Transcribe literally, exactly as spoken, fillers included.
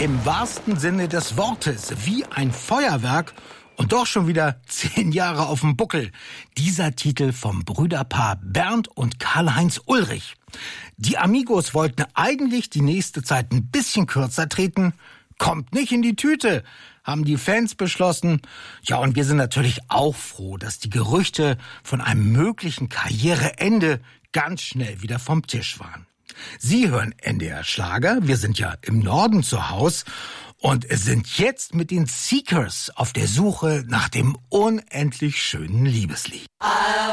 Im wahrsten Sinne des Wortes, wie ein Feuerwerk und doch schon wieder zehn Jahre auf dem Buckel. Dieser Titel vom Brüderpaar Bernd und Karl-Heinz Ulrich. Die Amigos wollten eigentlich die nächste Zeit ein bisschen kürzer treten. Kommt nicht in die Tüte, haben die Fans beschlossen. Ja, und wir sind natürlich auch froh, dass die Gerüchte von einem möglichen Karriereende ganz schnell wieder vom Tisch waren. Sie hören N D R Schlager, wir sind ja im Norden zu Haus und sind jetzt mit den Seekers auf der Suche nach dem unendlich schönen Liebeslied.